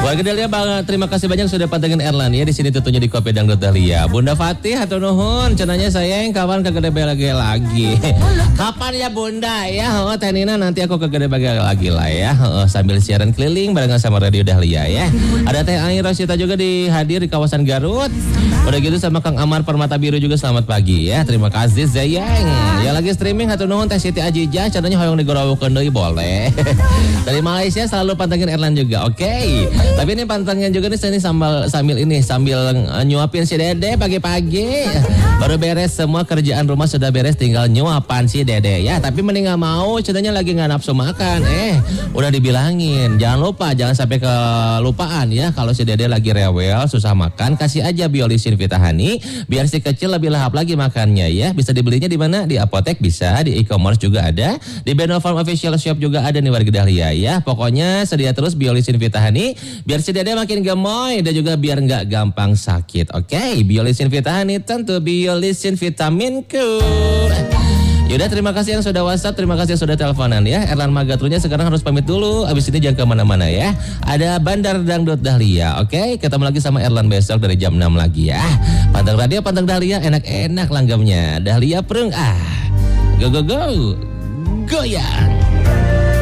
Warga Dahlia terima kasih banyak sudah pantengin Erlan ya di sini tentunya di Kopi Dangdut Dahlia. Bunda Fatih hatur nuhun, cenanya sayang kapan ke Gede Bage lagi. Kapan ya Bunda ya? Teh Nina nanti aku ke Gede Bage lagi lah ya. Sambil siaran keliling barengan sama Radio Dahlia ya. Ada Teh Ai Rosita juga hadir di kawasan Garut. Udah gitu sama Kang Amar Permata Biru juga selamat pagi ya. Terima kasih sayang. Ya lagi streaming hatur nuhun Teh Siti Ajijah, cenanya hoyong digorowkeun deui boleh. Dari Malaysia selalu pantengin Erlan juga. Oke. Tapi ini pantengin juga nih saya sambil nyuapin si Dede pagi-pagi. Baru beres semua kerjaan rumah sudah beres tinggal nyuapan si Dede ya. Tapi mending gak mau cenanya lagi gak nafsu makan. Udah dibilangin jangan sampai kelupaan ya. Kalau si Dede lagi rewel susah makan kasih aja Biolisin Vitahani biar si kecil lebih lahap lagi makannya ya. Bisa dibelinya di mana? Di apotek bisa, di e-commerce juga ada, di Benofarm Official Shop juga ada nih warga Dahlia ya. Pokoknya sedia terus Biolisin Vitahani biar si Dede makin gemoy dan juga biar nggak gampang sakit. Oke, Biolisin Vitahani tentu Biolisin vitaminku. Yaudah terima kasih yang sudah WhatsApp, terima kasih yang sudah teleponan ya. Erlan Magatrunya sekarang harus pamit dulu, abis ini jangan kemana-mana ya. Ada Bandar Dangdut Dahlia, oke? Ketemu lagi sama Erlan besok dari jam 6 lagi ya. Panteng radio, panteng Dahlia, enak-enak langgamnya. Dahlia Prung, go go go, goyang.